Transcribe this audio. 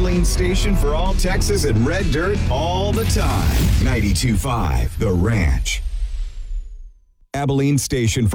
Abilene station for all Texas and red dirt all the time. 92.5 The Ranch. Abilene station for